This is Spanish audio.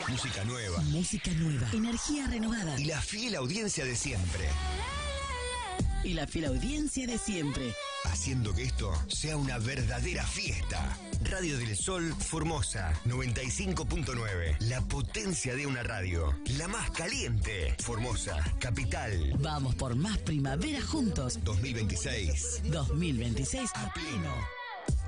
Música nueva. Música nueva. Energía renovada. Y la fiel audiencia de siempre. Y la fiel audiencia de siempre. Haciendo que esto sea una verdadera fiesta. Radio del Sol Formosa 95.9. La potencia de una radio. La más caliente. Formosa, capital. Vamos por más primavera juntos. 2026. 2026 A pleno.